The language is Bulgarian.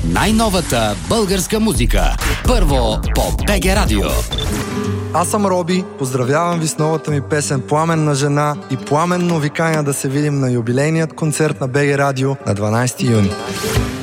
най-новата българска музика. Първо по БГ Радио. Аз съм Роби, поздравявам ви с новата ми песен "Пламенна жена" и пламенно ви каня да се видим на юбилейният концерт на БГ Радио на 12 юни.